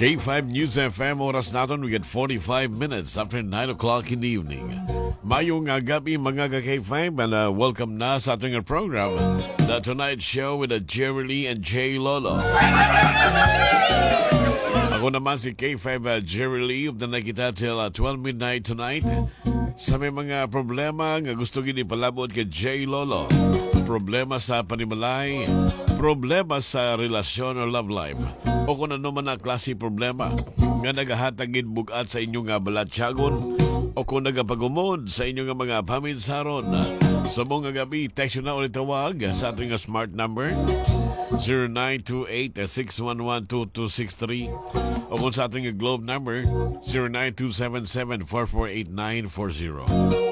K5 News FM, oras natin, we get 45 minutes after 9 o'clock in the evening. Mayong gabi mga ka-K5 and welcome na sa ating program, The Tonight Show with Jerry Lee and Jay Lolo. Ako naman si K5 Jerry Lee, updan na kita till 12 midnight tonight. Sa may mga problema nga gusto gini palabot kay Jay Lolo, problema sa panimalay, problema sa relasyon or love life, o kung ano man ang klase problema nga nagahatagin bugat sa inyong balatsyagon, o kung nagapagumod sa inyong mga paminsaron, sa mga gabi, text na ulit tawag sa ating smart number 0928-611-2263 o kung sa ating globe number 0927-748940.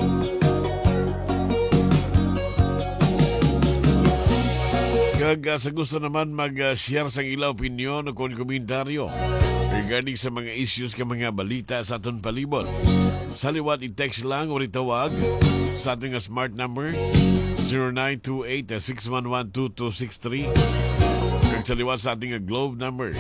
Kag sa gusto naman mag-share sa ilang opinion o kung komentaryo regarding sa mga issues ka mga balita sa aton palibot, sa liwat i-text lang o itawag sa ating smart number 0928-611-2263 kag sa liwat sa ating globe number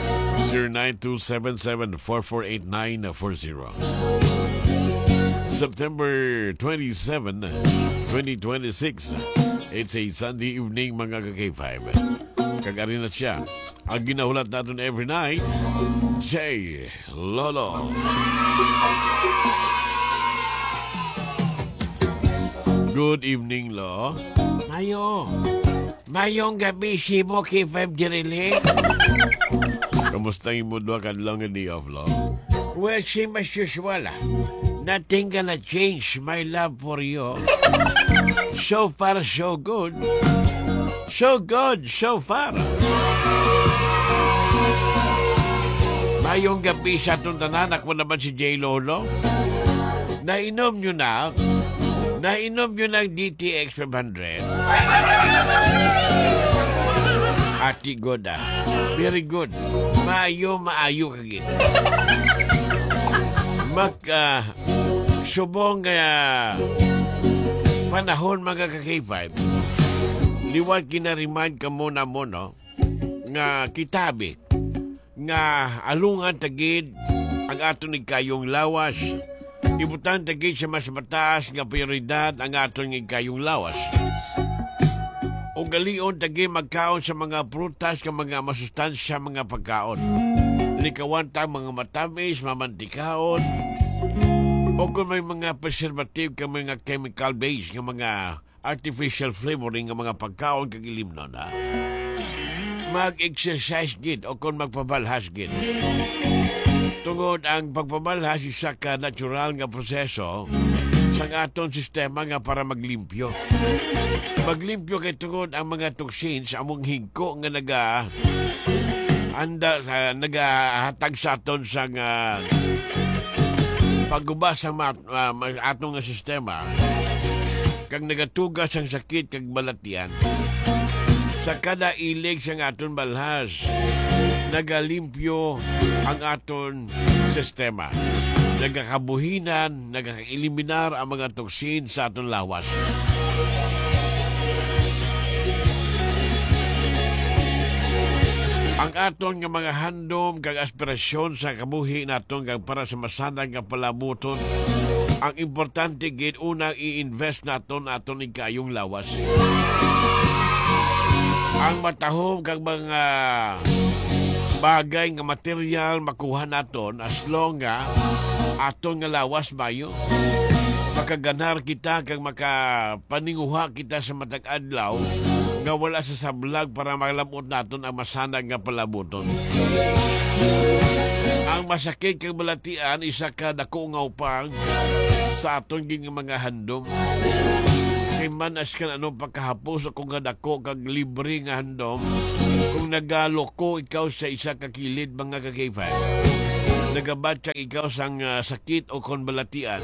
0927-748940. September 27, 2026. It's a Sunday evening mga ka-K5. Kagari na siya ang ginahulat natin every night, Jay Lolo. Good evening, Lo. Mayong gabi si mo K5 Jerry. Kamusta yung mood ka lang ni of, Lo? Well, same as usual. Nothing gonna change my love for you. So far, so good. So good, so far. Mayong gabi sa itong tanan, ako naman si Jay Lolo. Nainom nyo na ng DTX 500. Ati good very good. Maayo kagit. Subong panahon mga ka-K5, liwat kinariman ka muna mo, no? Nga kitabi, nga alungan tagid ang aton ikayong lawas. Ibutan tagid sa mas mataas nga prioridad ang aton ikayong lawas. O galion tagid magkaon sa mga prutas ka mga masustansya mga pagkaon. Likawan ta mga matamis, mamantikaon, o kung may mga preservative ka mga chemical base nga mga artificial flavoring nga mga pagkaon kagilim nun, ha? Mag-exercise gid o kung magpabalhas gid. Tungod ang pagpabalhas isa ka natural nga proseso sa aton sistema nga para maglimpyo. Maglimpyo kay tungod ang mga toxins among hingko nga nagahatag sa aton sa pagubas ang atong sistema kag nagatugas ang sakit kag balatian sa kada ilig sa aton balhas, nagalimpyo ang aton sistema, nagakabuhinan, nagakaeliminar ang mga toksin sa aton lawas. Ang aton nga mga handom kag aspirasyon sa kabuhi naton kag para sa masanag nga palabuton, ang importante gid unang i-invest naton ikayong lawas. Ang matahom kag mga bagay nga material makuha naton as long nga aton nga lawas bayo. Makaganar kita kag makapaninguha kita sa matag adlaw nga wala sa sablag para malamot naton ang masanag nga palabuton. Ang masakit kag balatian isa ka dako nga upang sa aton ging mga handom. Kay manas ka ano pagkahapos kung nga dako kag libre nga handom, kung nagaloko ikaw sa isa ka kilid mga ka-K5, nagabatsa ikaw sang sakit o kon balatian,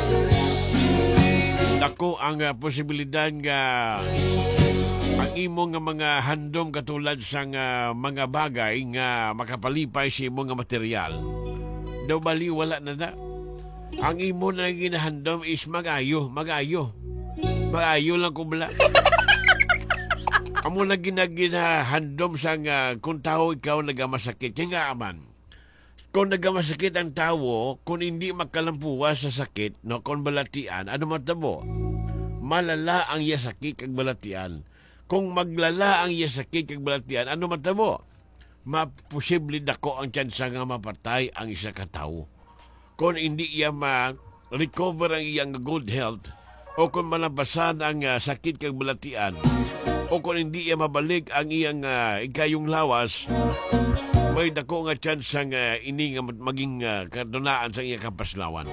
dako ang posibilidad nga ang imo nga mga handom katulad sa mga bagay nga makapalipay sa imo nga material, daw bali wala na. Ang imo na ginahandom is magayo lang ko bala. Amo na ginahandom sa kung tao ikaw nagamasakit. Kaya nga aman, Kung nagamasakit ang tawo, kung hindi makalampuwa sa sakit, no, kung balatian, ano matabo? Malala ang iya sakit kag balatian. Kung maglala ang iya sakit kag balatian, ano matabo? Maposible dako ang tsansa nga mapatay ang isa ka tawo. Kung hindi iya ma-recover ang iyang good health, o kung malabasan ang sakit kag balatian, o kung hindi iya mabalik ang iyang ikayong lawas, may dako nga chance nga ini nga maging kadunaan sa iya kapaslawan.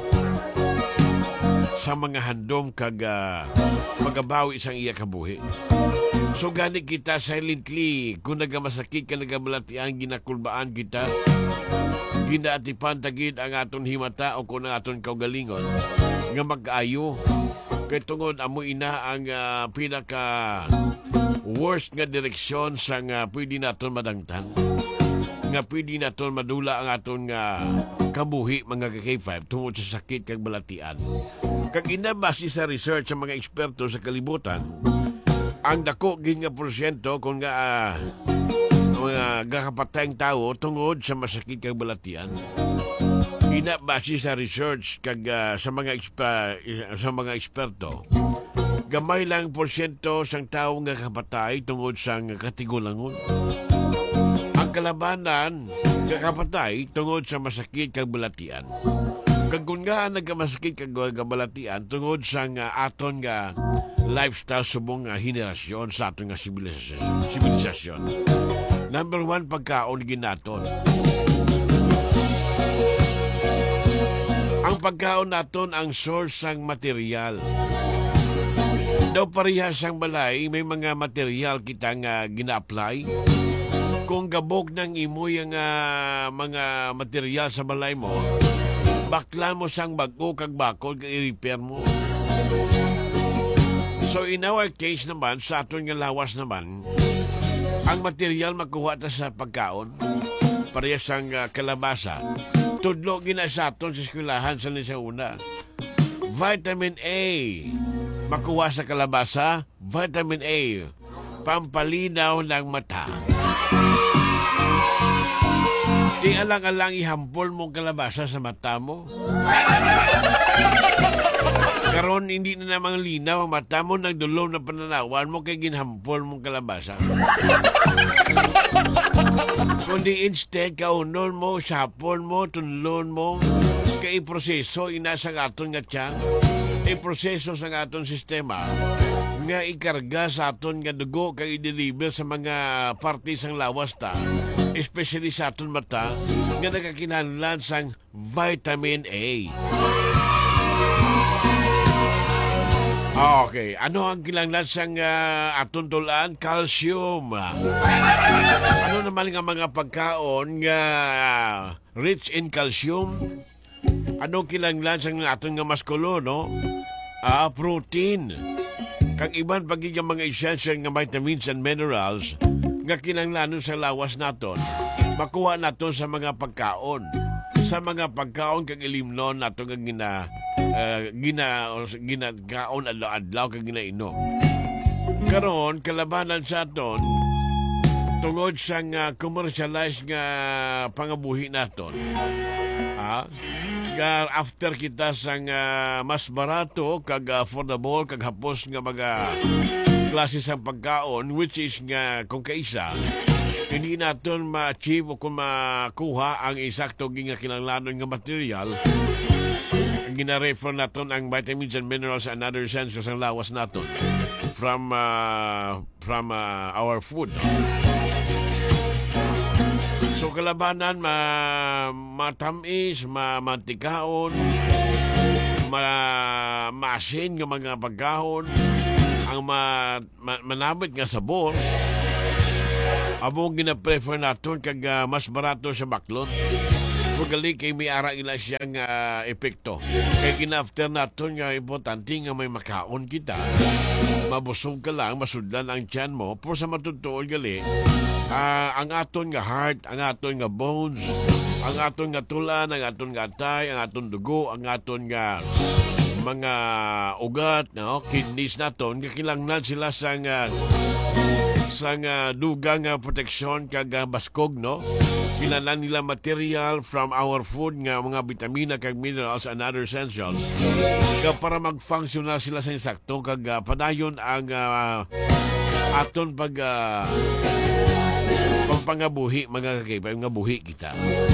Sa mga handom kag magabawi sa iya kabuhi. So gani kita silently, kung nagamasakit ka nagabalatian, ginakulbaan kita, ginaatipan tagid ang aton himata o kung ang aton kaugalingon, nga mag-ayo. Kay tungod amo ina ang pinaka worst nga direksyon sa nga pwede naton madangtan, nga pwede naton madula ang aton nga kabuhi mga ka-K5 tungod sa sakit kag balatian. Kag inabasi sa research sa mga eksperto sa kalibutan, ang dako gid nga porsyento kung nga mga gakapatayang tao tungod sa masakit kag balatian. Inabasi sa research kag sa mga eksperto, gamay lang porsyento sang tao nga kapatay tungod sa katigulangon. Ang kalabanan nga kapatay tungod sa masakit kag balatian. Kag kung nga nagkamasakit kag balatian tungod sa aton nga lifestyle subong nga henerasyon sa aton nga sibilisasyon. Number 1, pagkaon ginaton. Ang pagkaon naton ang source sang material. Daw parehas ang balay, may mga material kita nga gina-apply. Kung gabog ng imo yung mga material sa balay mo, baklan mo sang bago kag bakod kag i-repair mo. So in our case naman, sa aton nga lawas naman, ang material makuha ta sa pagkaon, parehas ang kalabasa. Tudlo gina sa aton sa eskwelahan sa una. Vitamin A, makuha sa kalabasa. Vitamin A, pampalinaw ng mata. Di alang-alang ihampol mong kalabasa sa mata mo. Karon hindi na namang linaw ang mata mo, nagdulong na pananawan mo kay ginhampol mong kalabasa. Kundi instead, kaunon mo, sapon mo, tunlon mo, kay proseso, inasa ng aton nga tiyang, proseso sa aton sistema, nga ikarga sa aton nga dugo, kay i-deliver sa mga parties ang lawas ta, especially sa aton mata, nga nagakinahanglan sang vitamin A. Okay, ano ang kinahanglan sang aton tulaan? Calcium. Ano naman nga mga pagkaon nga rich in calcium? Ano kinahanglan sang aton nga maskulo, no? Protein. Kag iban pagig mga essential nga vitamins and minerals nga kinahanglan sa lawas naton, makuha naton sa mga pagkaon. Sa mga pagkaon kag ilimnon nato nga ginakaon adlaw kag ginainom. Karon kalabanan sa aton tungod sa commercialized nga pangabuhi naton. After kita sa mas barato kag affordable kag hapos nga mga klase sa pagkaon, which is nga kung kaisa hindi naton ma-achieve o kung makuha ang eksakto nga kinahanglanon nga material. Gina-refer naton ang vitamins and minerals and other essentials ang lawas naton from our food. So kalabanan, matamis, mantikaon, maasin nga mga pagkaon, ang manabit nga sabor, among gina-prefer naton kag mas barato sa baklon. Pugali kay may ara ila siyang epekto. Kay ginafter naton nga importante nga may makaon kita. Mabusog ka lang, masudlan ang tiyan mo. Pero sa matutuon gali, ang aton nga heart, ang aton nga bones, ang aton nga tulan, ang aton nga atay, ang aton dugo, ang aton nga mga ugat, no? Kidneys naton, kakilangnan sila sa dugang proteksyon kag baskog, no? Pinanan nila material from our food nga mga vitamina kag minerals and other essentials para mag-functional sila sa insakto kag padayon ang aton pampangabuhi mga kakipay nga buhi kita.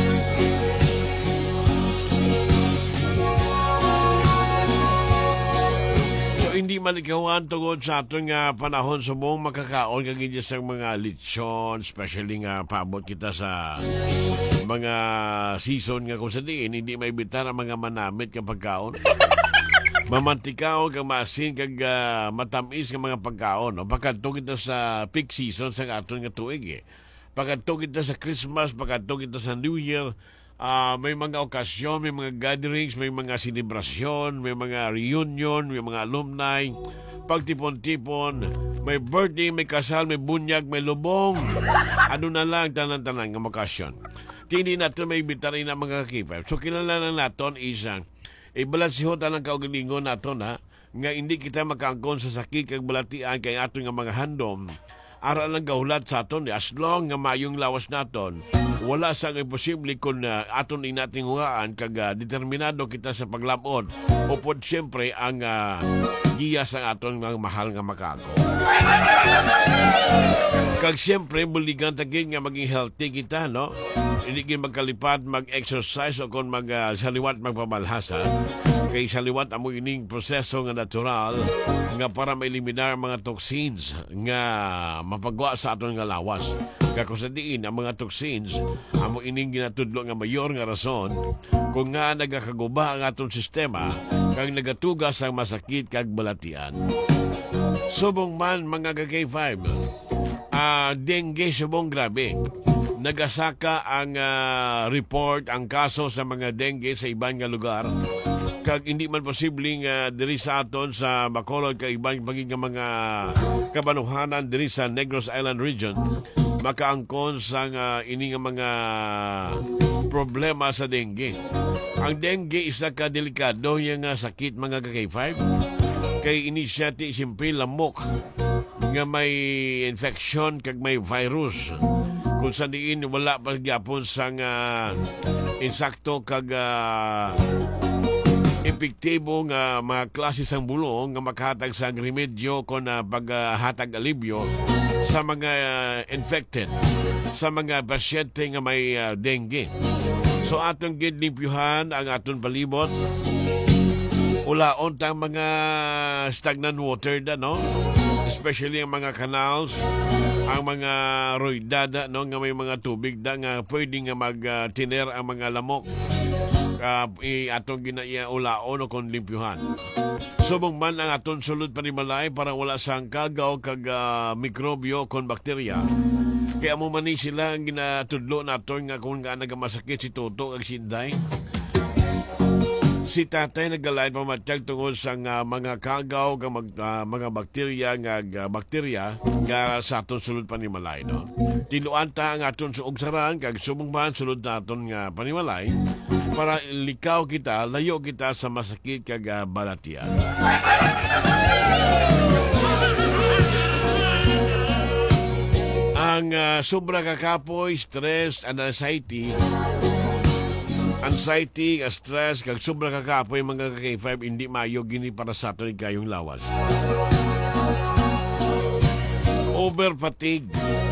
Hindi malikawan tungod sa aton nga panahon subong makakaon kag sa mga lechon, especially nga paabot kita sa mga season nga kung sa diin hindi maibitar ang mga manamit nga pagkaon. Mamantikaw kag maasin kag matamis nga mga pagkaon, no? Pagkadto kita sa peak season sa aton nga tuig eh. Pagkadto kita sa Christmas, pagkadto kita sa New Year, may mga okasyon, may mga gatherings, may mga selebrasyon, may mga reunion, may mga alumni, pagtipon-tipon, may birthday, may kasal, may bunyag, may lubong. Ano na lang, tanan-tanan ng okasyon. Tindi natin may bitari na mga kakipay. So, kilala na natin isang ibalansiho talang kaugalingon natin nga hindi kita makaangkon sa sakit kag balatian kay ato nga mga handom. Ara lang gahulat sa aton as long nga mayong lawas naton wala sang imposible kung aton inating hugaan kag determinado kita sa paglabot upod siyempre ang giya sa aton nga mahal nga makako. Kag siyempre buligan tagin nga maging healthy kita, no? Hindi gid magkalipat mag-exercise o kung saliwat magpamalhasa kay saliwat amo ining proseso nga natural nga para maeliminar mga toxins nga mapagwa sa aton nga lawas. Kako sa diin ang mga toxins amo ining ginatudlo nga mayor nga rason kung nga nagakaguba ang aton sistema kag nagatugas ang masakit kag balatian. Subong man mga ka-K5, dengue subong grabe. Nagasaka ang report, ang kaso sa mga dengue sa ibang nga lugar. Kag hindi man posibleng diri sa aton sa Bacolod kag ibang nga mga kabanuhanan diri sa Negros Island region makaangkon sa ini nga mga problema sa dengue. Ang dengue isa ka delikado nga sakit mga ka-K5 kay ini siya ti simple lamok nga may infection kag may virus. Kung sa diin wala pa gyapon sang insakto kag epektibo nga mga klase sang bulong nga makahatag sang remedyo kon paghatag alibyo sa mga infected, sa mga pasyente nga may dengue. So atong gid limpyuhan ang aton palibot. Ulaon tang mga stagnant water da, no? Especially ang mga canals, ang mga roydada, no? Nga may mga tubig da nga pwede nga magtiner ang mga lamok. Atong ginaiya ulaon o kung limpyuhan. Subong man ang aton sulod panimalay para wala sang kagaw kag mikrobyo kon bakterya. Kaya mo man sila ang ginatudlo naton nga kung nga nagamasakit si Toto ag sinday. Si tatay nagalain pamatiyag tungod sa mga kagaw kag mga bakterya nga sa aton sulod panimalay, no? Tinuan ta ang aton suugsaran kag subong man sulod naton nga panimalay para likaw kita, layo kita sa masakit kag balatian. Ang sobra kakapoy, stress and anxiety, stress, kag sobra kakapoy mga ka-K5 hindi mayo gini para sa aton kayong lawas. Over fatigue.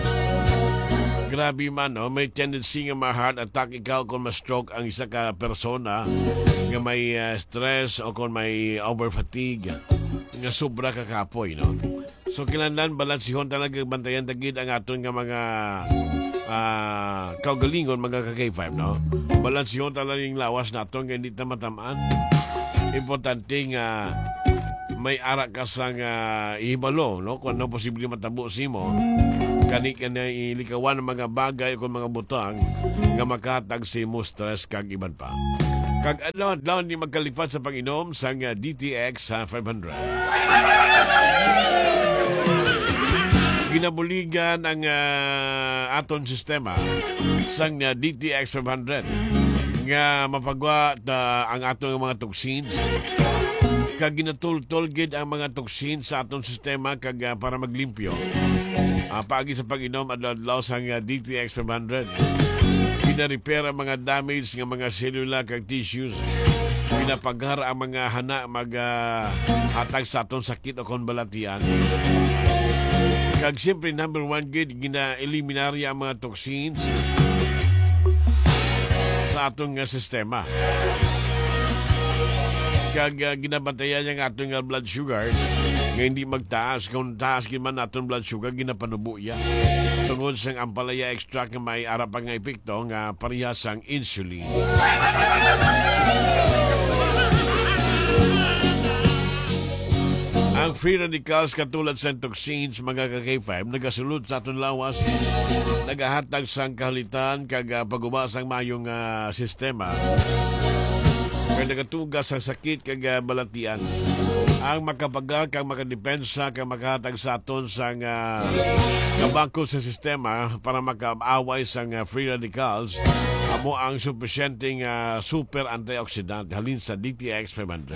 Grabe man, no? May tendency nga ma-heart attack ikaw kung ma-stroke ang isa ka persona nga may stress o kung may over fatigue nga sobra kakapoy, no? So kinahanglan balansihon talaga bantayan tagid ang aton nga mga kaugalingon mga ka-K5, no? Balansihon talaga yung lawas naton nga hindi ta matamaan. Importante nga may ara ka sang ihibalo, no? Kung ano posible matabo simo kani na ilikawan ng mga bagay o mga butang nga makatag si mo stress kag iban pa. Kag adlaw ni magkalipat sa pag-inom sang DTX 500. Ginabuligan ang aton sistema sang DTX 500 nga mapagwa ang atong mga toxins kag ginatultol gid ang mga toxins sa atong sistema kag para maglimpyo. Paagi sa pag-inom adlaw sang DTX 500 Pinarepair ang mga damage ng mga cellular kag tissues. Pinapaghar ang mga hana hatag sa atong sakit o konbalatian. Kag siyempre number one good, gina-eliminarya ang mga toxins sa atong sistema. Kag ginabantayan ang atong blood sugar nga hindi magtaas. Kung taas man atong blood sugar, ginapanubo iya. Tungod sang ampalaya extract nga may arapang nga epekto nga parehas sang insulin. Ang free radicals katulad sa toxins, mga ka-K5, nagasulod sa atong lawas, nagahatag sang kahalitan kag pagubasang mayong sistema, kag nagatugas sa sakit kag balatian. Ang makapagal kag makadepensa kag makahatag sa aton sang kabangko sa sistema para makaaway sang free radicals, amo ang sufisyenteng super antioxidant halin sa DTX 500.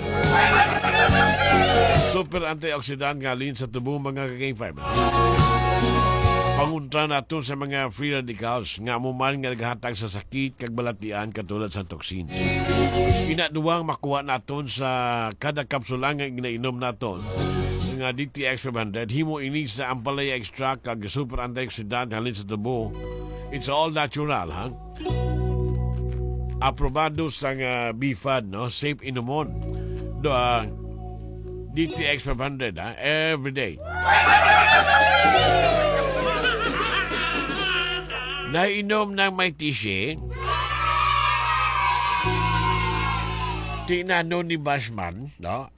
Super antioxidant halin sa tubo, mga ka-K5. Pangunta nato sa mga free radicals nga amuman nga naghatag sa sakit kag balatian katulad sa toxins. Inaduwang makuha naton sa kada kapsula nga ginainom naton nga DTX 500, himo ini sa ampalaya extract kag super antioxidant halin sa tubo. It's all natural, ha? Aprobado sa BFAD, no? Safe inumon. DTX 500, ha? Every day. Nainom ng may tisi, tinano ni Bashman, no?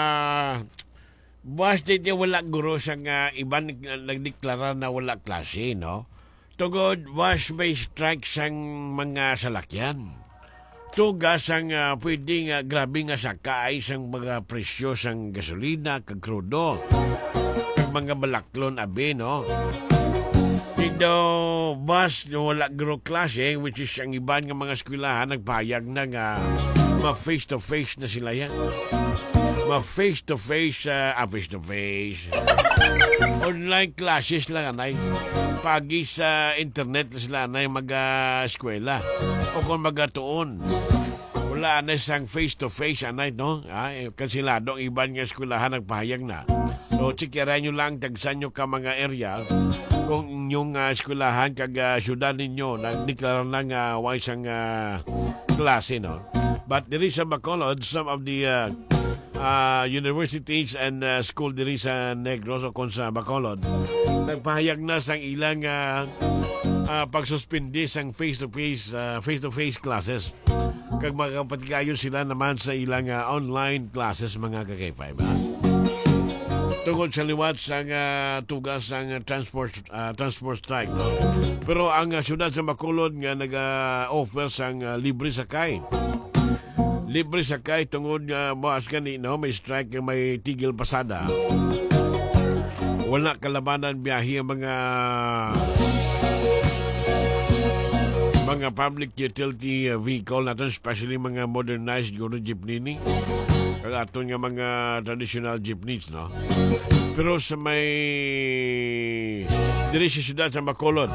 Bas di wala guro sa iban nagdeklara na wala klase, no? Tugod, was may strike sang mga salakyan. Tugas ang pwedeng grabe nga sakay sang mga presyo sang gasolina, kag krudo, kag mga balaklon abi, no? Ito, bus, wala guro klase, which is ang iban nga mga eskwelahan, nagpahayag na nga ma-face-to-face na sila yan. Ma-face-to-face, face-to-face. Online classes lang, anay. Pagi sa internet na sila, anay, mag-eskwela. O kung mag-tuon. Wala na isang face-to-face, anay, no? Kansilado, ang iban nga eskwelahan, nagpahayag na. So, tsikiran nyo lang, tagsan nyo ka mga area, kung inyong eskwelahan kag syudad ninyo nagdeklara ng isang klase, no? But there is sa Bacolod, some of the universities and school diri sa Negros o kung sa Bacolod, nagpahayag na sang ilang pagsuspindi sang face-to-face classes. Kag makapatigayon sila naman sa ilang online classes, mga ka-K5, ha? Tungkol sa liwat sa tugas ng transport strike, no? Pero ang syudad sa Bacolod nga nag-offer sang libre sakay. Libre sakay tungod nga bukas gani, no? May strike nga may tigil pasada. Wala kalabanan biyahe ang mga public utility vehicle natin, especially mga modernized guro jeepney. Aton nga mga traditional jeepneys, no? Pero sa may diri sa siyudad sa Bacolod,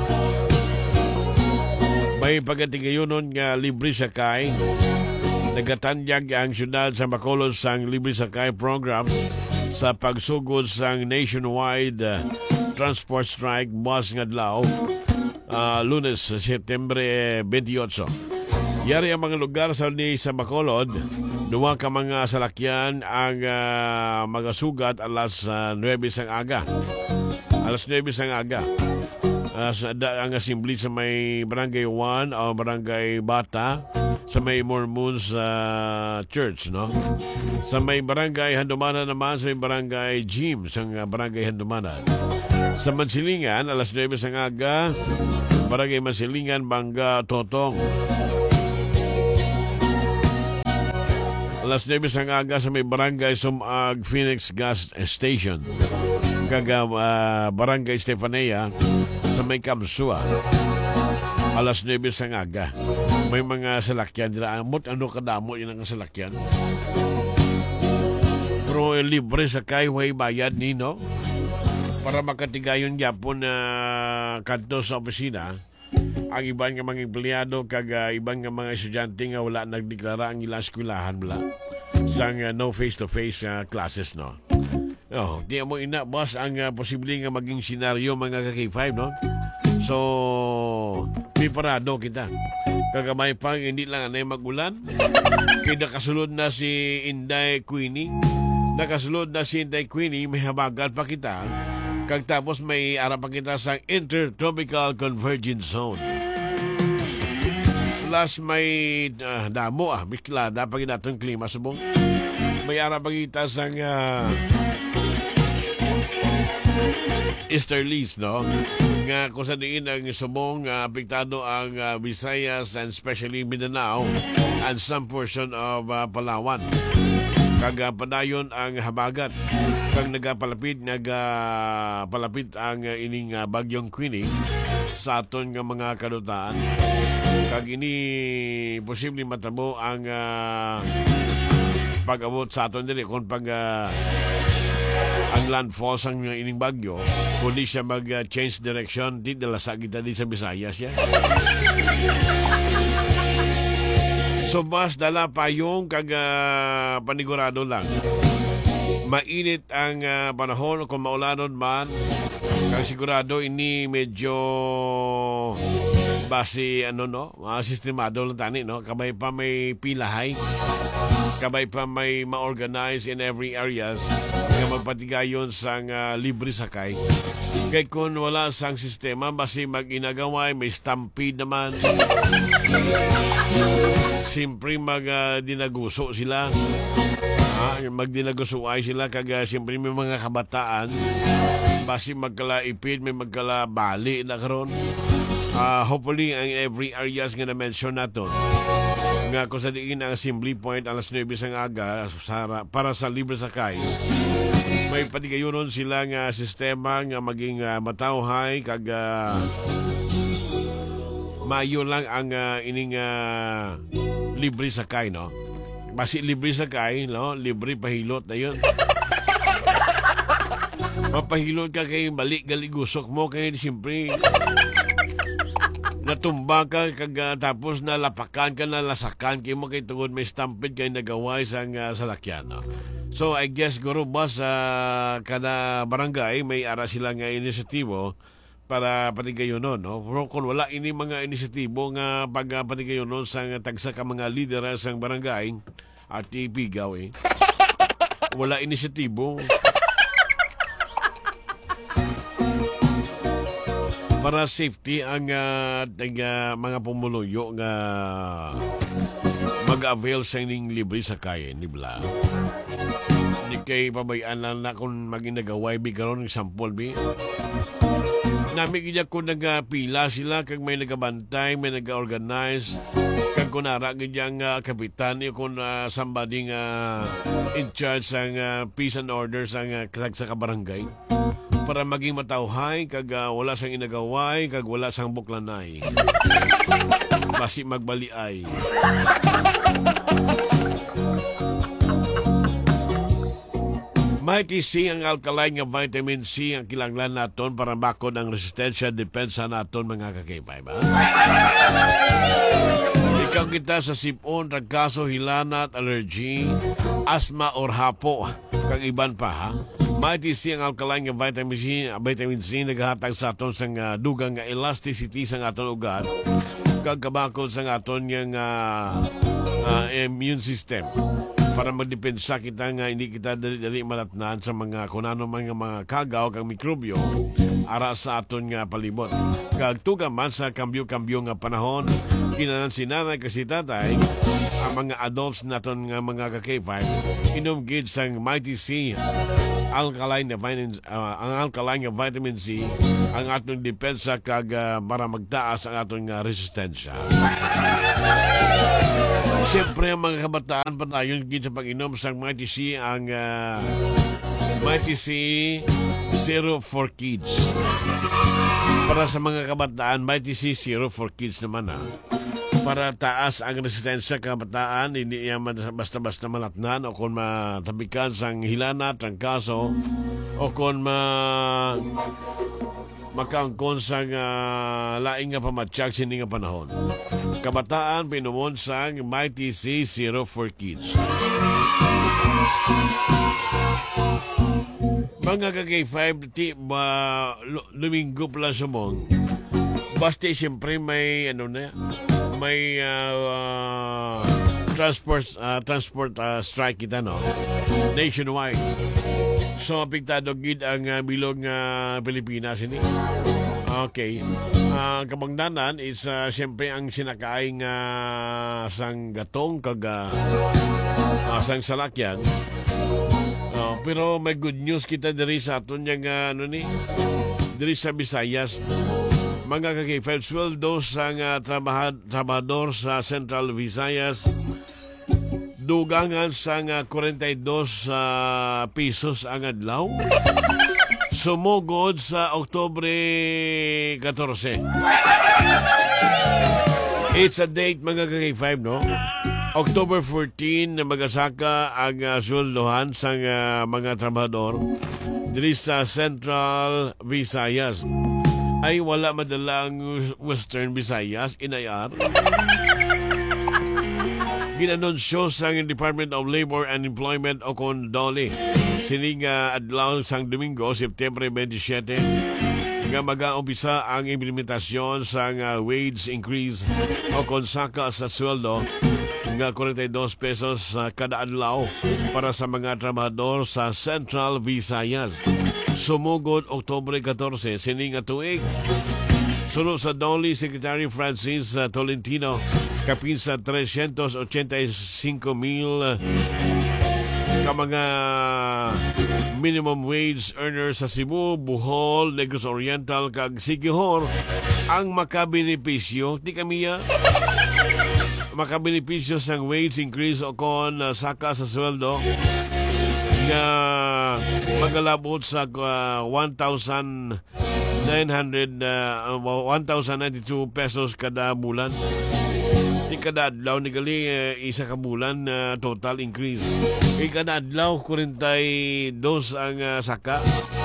may pagatigayonon nga libre sakay. Nagatanyag ang siyudad sa Bacolod sang libre sakay program sa pagsugod sang nationwide transport strike buwas nga adlaw, Lunes, Setyembre 28. Yari ang mga lugar sa Bacolod, duwa ka mga salakyan ang magasugat alas 9 sang aga. Alas 9 sang aga. Ang assembly sa may Barangay 1 o Barangay Bata, sa may Mormons Church, no? Sa may Barangay Handumanan naman, sa may Barangay Gym, sa Barangay Handumanan. Sa Mansilingan, alas 9 sang aga, Barangay Mansilingan, Bangga, Totong. Alas 9 sang aga sa may Barangay Sumag, Phoenix Gas Station. Kaga Barangay Stefanea sa may Kamsua. Alas 9 sang aga. May mga salakyan dira. Ano kadamo yun ang salakyan? Pero libre sa way bayad nino para makatigayon yapon na kanto sa opisina. ang iban nga mga empleyado kag iban nga mga estudyante nga wala nagdeklara ang ilang eskwelahan bala sang no face-to-face classes, no? Oh, di mo ina, boss, ang posible nga maging senaryo mga ka-K5, no? So, may parado kita. Kagamay pang hindi lang anay magulan. Kaya nakasulod na si Inday Queenie. Nakasulod na si Inday Queenie, may habagat pa kita. Kag tapos may arap pa kita sa Intertropical Convergence Zone. Plus may damo, miklada pa kita klima subong. May arap pa kita sa easterlies, no? Nga kung sa diin ang subong apektado ang Visayas and especially Mindanao and some portion of Palawan. Kag padayon ang habagat. Kag palapit ang ining bagyong Queenie sa aton nga mga kadutaan. Kag ini posible matabo ang pag-abot sa aton diri kung pag ang landfall sang ining bagyo, kundi siya mag-change direction, di dalasa kita din sa Visayas yan. So mas dala pa yung panigurado lang. Mainit ang panahon kung maulanon man, kag sigurado ini medyo base sistemado lang tani, no? Kabay pa may pilahay, kabay pa may ma-organize in every areas nga magpatigayon sang libre sakay. Kaya kung wala sang sistema, basi mag-inagaway, may stampede naman. Siyempre mag-dinaguso sila. Magdinaguso ay sila. Kaya siyempre may mga kabataan. Basi magkalaipid, may magkalabali na karon. Hopefully, ang every areas nga na-mention natin. Nga kung sa diin ang assembly point alas 9 sang aga para sa libre sakay. May patigayunon sila nga sistema nga maging matawhay kag mayo lang ang ining libre sakay, no? Basi libre sakay, no? Libre pahilot na yun. Mapahilot ka kay balik galigusok mo kay siyempre natumba ka kag tapos nalapakan ka, nalasakan kay mo kay tungod may stampede kay nagaway sang salakyan, no? So I guess guro ba sa kada barangay may ara sila nga inisyatibo para patigayonon, no? Pero kung wala ini mga inisyatibo nga patigayonon sang tagsa ka mga lider sang barangay at ipigaw wala inisyatibo. Para safety ang mga pumuluyo nga mag-avail sa ining libre sakay, di ba? Hindi kay pabayaan na kung maging nagaway bi karon ng sample bi. Nami gid ko nagapila sila kag may nagabantay, may naga-organize kag kunara gid ang kapitan kung somebody in charge sang peace and order sang sa kabarangay. Para maging matawhay kag wala sang inagaway kag wala sang buklanay. Basi magbaliay. Mighty C ang alkaline nga vitamin C ang kilanglan naton para bakod ang resistensya depensa naton mga kakay ba? Ikaw kita sa sipon, ragkaso, hilanat, allergy, asthma or hapo kag iban pa ha. Mighty C ang alkaline nga vitamin C naghatag sa aton sang dugang nga elasticity sa aton ugat kag kabakod sa aton nga immune system para magdepensa kita nga hindi kita dali malatnan sa mga kunano mga kagaw kag mikrobyo ara sa aton nga palibot. Kag tuga man sa kambyo-kambyo nga panahon kinanan si nanay kasi tatay ang mga adults naton nga mga ka-K5 inom gid sang Mighty C ang alkaline nga vitamin C ang atong depensa kag para magtaas ang atong resistensya. Siyempre ang mga kabataan pa tayo gid sa pag-inom sang Mighty C ang Mighty C Zero for Kids. Para sa mga kabataan, Mighty C Zero for Kids naman para taas ang resistensya kabataan, hindi yan basta-basta malatnan o kung matabikan sang hilana, trangkaso o kung makaangkon sa laing nga pamatsyag sini nga panahon. Kabataan pinumon sang Mighty C Zero for Kids. Mga ka-K5, Domingo pala sumong. Basta siyempre may may transport strike kita, no? Nationwide. So, apektado gid ang bilog Pilipinas ini. Okay. Kabangdanan is siyempre ang sinakaing sang gatong kag sang salakyan. Pero may good news kita diri sa aton yang diri sa Visayas. Mga ka-K5, sweldo sang trabahador sa Central Visayas dugangan sang 42 pesos ang adlaw. Sumugod sa Oktubre 14. It's a date, mga ka-K5, no? October 14 na magasaka ang sweldohan sa mga trabahador diri sa Central Visayas. Ay wala madala ang Western Visayas, inayar. Ginanunsyo sa Department of Labor and Employment o Condoli sining adlaw sang Domingo, September 27, nga mag-aumpisa ang implementasyon sa wage increase o konsaka sa sweldo nga 42 pesos kada adlaw para sa mga trabahador sa Central Visayas. Sumugod Oktubre 14 sining tuig. Sunod sa Doli, Secretary Francis Tolentino, kapin sa 385,000 ka mga minimum wage earners sa Cebu, Bohol, Negros Oriental kag Siquijor ang makabenepisyo. Di kami makabenepisyo sa wage increase o kon saka sa sweldo nga magalabot sa 1,092 pesos kada bulan. Di kada adlaw ni gali isa ka bulan total increase. Kay kada adlaw 42 ang saka.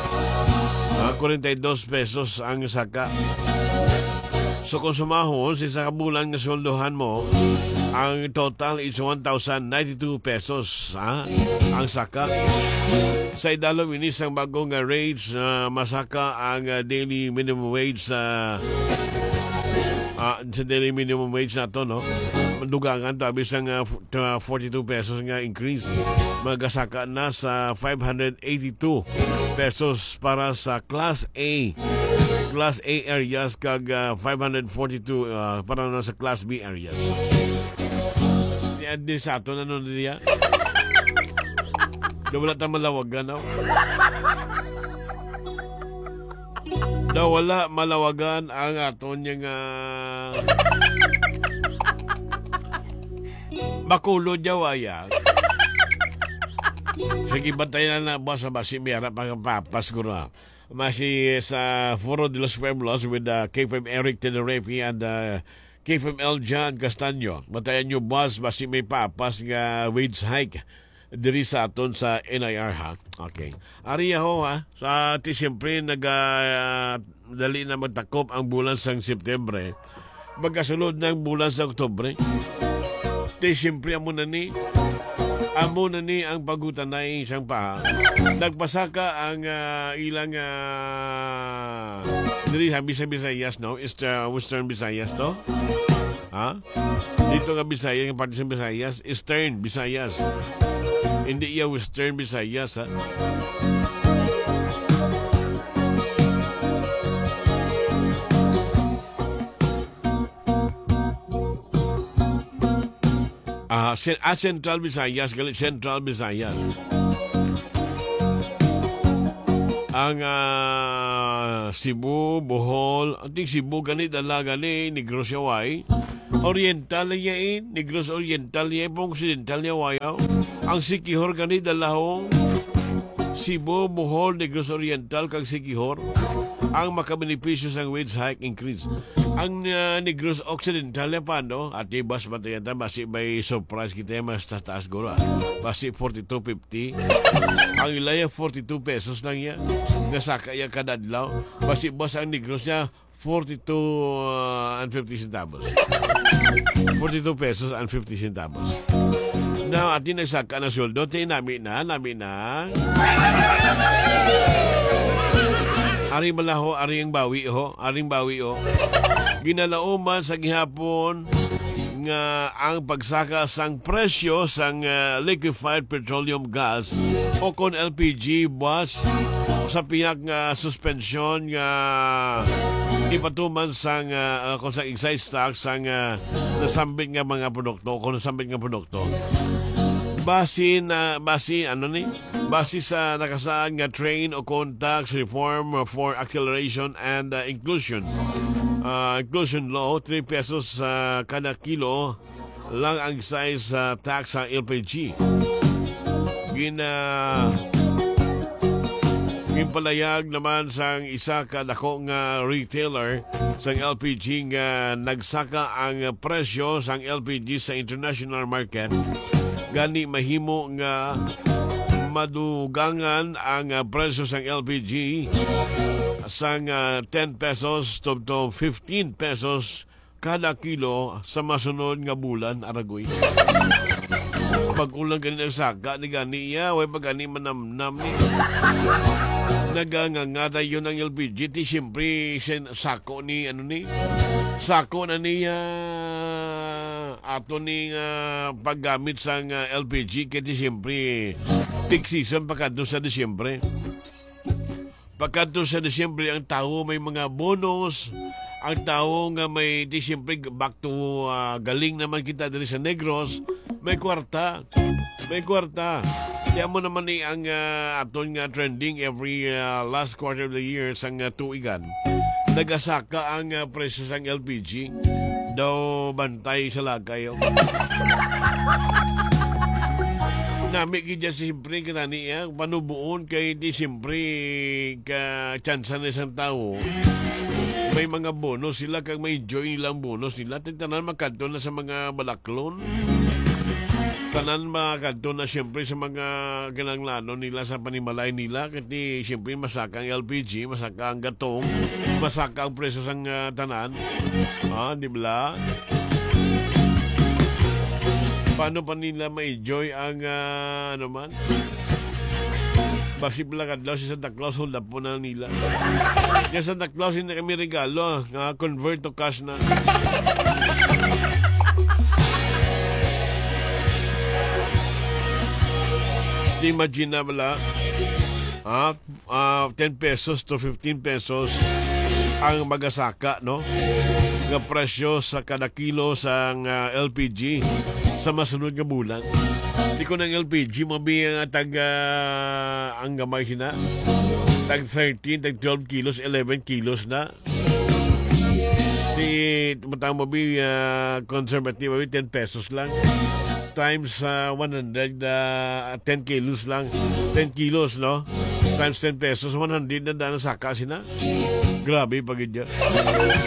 42 pesos ang saka. So kung sumahon sa isa ka bulan nga sweldohan mo, ang total is 1,092 pesos ang saka. Sa idalo inis ang bagong rates, masaka ang daily minimum wage sa daily minimum wage na to, no? Dugangan to abis ang 42 pesos nga increase. Magasaka na sa 582 pesos para sa Class A. Class A areas kag 542 para na sa Class B areas. Di sa ato na nun niya. Wala tayong malawagan, no? Wala malawagan ang aton yung makulo jawaya. Sige, bantayan na boss sa basi mera pang papas ko na. Masi sa Foro de los Pueblos with K5 Eric Tenerife and K5 L. John Castaño. Bantayan nyo boss basi may papas nga wage hike diri sa aton sa NIR, ha? Okay. Ariya ho, ha? Sa siyempre dali na magtakop ang bulan sang September. Magkasunod ng bulan sa Oktubre. Siyempre amo na ni ang pagutanay siyang paha. Nagpasaka ang ilang diri sa Visayas, no? Is Western Visayas, to? Ha? Dito nga Visayas, yung parte sa Visayas, Eastern Visayas. Hindi iya Western Visayas, ha? Central Visayas, Central Visayas. Ang Cebu, Bohol, ating Cebu gani dala gani Negros Yaway. Oriental niya Negros Oriental niya pong Occidental niya wayaw. Ang Siquijor gani dalahong Cebu, Bohol, Negros Oriental kag Siquijor. ang makabenepisyo sa wage hike increase. Ang Negros Occidental pa, no? At ibas ba tayo basi may surprise kita mas tataas gura. Basi 42.50. Ang Ilaya 42 pesos lang yan. Nasaka yan kadadlaw. Basi boss ang Negros niya 42 and 50 centavos. 42 pesos and 50 centavos. Now, at yung nagsaka na sweldo, nami na. Aring malaho, aring bawi ho. Ginalauman sa gihapon nga ang pagsaka sang presyo sang liquefied petroleum gas o kon LPG was sa piyak nga suspension nga ipatuman sang kung sa excise tax sang nasambit nga mga produkto kung nasambit nga produkto base sa nakasaan nga train o tax reform for acceleration and inclusion law 3 pesos kada kilo lang ang excise tax sa LPG Ginpalayag naman sang isa ka dako nga retailer sang LPG nga nagsaka ang presyo sang LPG sa international market gani mahimo nga madugangan ang presyo sang LPG sang 10 pesos to 15 pesos kada kilo sa masunod nga bulan aragoy. Pag ulang gani nagsaka ni gani iya way pag gani manamnam ni nagangangata yun ang LPG ti siyempre sako ni sako na niya ato ni paggamit sa LPG kaya siyempre peak season pagkadto sa Disyembre ang tao may mga bonus ang tao nga may siyempre back to galing naman kita dali sa Negros may kwarta kaya mo naman ni ang aton nga trending every last quarter of the year sang tuigan nagasaka ang presyo sang LPG daw bantay sa lagay nami kaya siyempre kita niya panubuon kay di siyempre ka tsansa na isang tao may mga bonus sila kag may enjoy nilang bonus nila tanan magkanto na sa mga balaklon tanan makadto na siyempre sa mga kinanglano nila sa panimalay nila kasi siyempre masaka ang LPG, masaka ang gatong, masaka ang presyo sang tanan. Di ba? Paano pa nila ma-enjoy ang ano man? Basi pala kadlaw si Santa Claus, hold up po na nila. Kaya Santa Claus hindi kami regalo, convert to cash na. Imagine na wala 10 pesos to 15 pesos ang magasaka no nga presyo sa kada kilo sa LPG sa masunod nga bulan. Di ko ng LPG mabi ang ang gamay sina tag 13, tag 12 kilos, 11 kilos na. Di matang mabi conservative mabi 10 pesos lang times 100 10 kilos lang 10 kilos no times 10 pesos 100 na dana saka sina grabe pagid